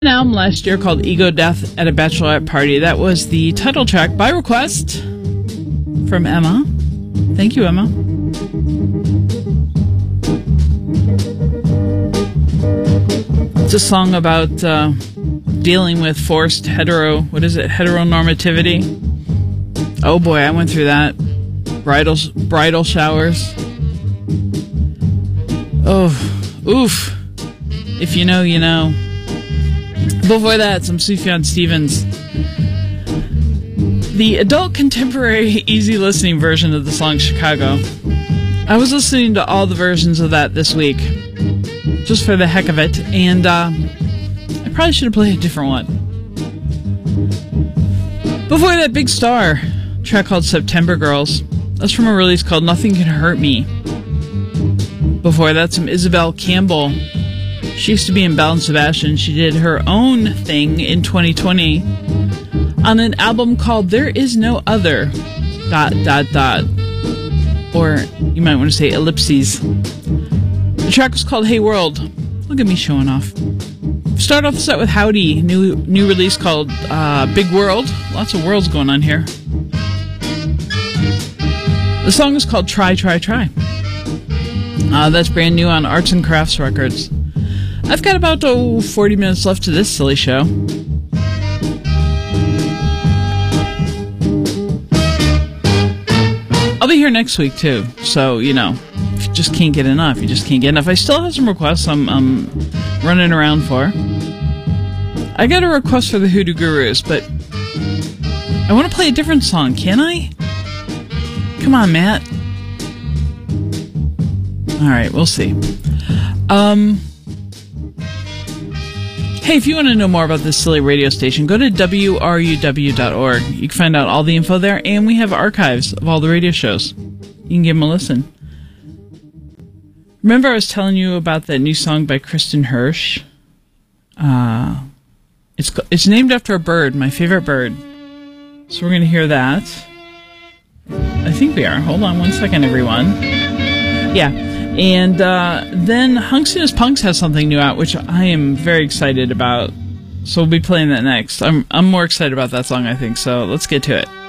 An album last year called Ego Death at a Bachelorette Party. That was the title track by request from Emma. Thank you, Emma. It's a song about dealing with forced heteronormativity. Oh boy, I went through that. Bridal showers. Oh, oof. If you know, you know. Before that, some Sufjan Stevens. The adult contemporary easy listening version of the song Chicago. I was listening to all the versions of that this week, just for the heck of it, and I probably should have played a different one. Before that, Big Star, a track called September Girls. That's from a release called Nothing Can Hurt Me. Before that, some Isabel Campbell. She used to be in Belle and Sebastian. She did her own thing in 2020 on an album called There Is No Other... ... Or you might want to say ellipses. The track was called Hey World. Look at me showing off. Start off the set with Howdy, new release called Big World. Lots of worlds going on here. The song is called Try, Try, Try. That's brand new on Arts and Crafts Records. I've got about 40 minutes left to this silly show. I'll be here next week too, so you know, if you just can't get enough, you just can't get enough. I still have some requests I'm running around for. I got a request for the Hoodoo Gurus, but I want to play a different song. Can I? Come on, Matt. All right, we'll see. Hey, if you want to know more about this silly radio station, go to WRUW.org. You can find out all the info there, and we have archives of all the radio shows. You can give them a listen. Remember I was telling you about that new song by Kristen Hirsch? It's named after a bird, my favorite bird. So we're going to hear that. I think we are. Hold on one second, everyone. Yeah. And then Hunksonus Punks has something new out, which I am very excited about. So we'll be playing that next. I'm more excited about that song, I think. So let's get to it.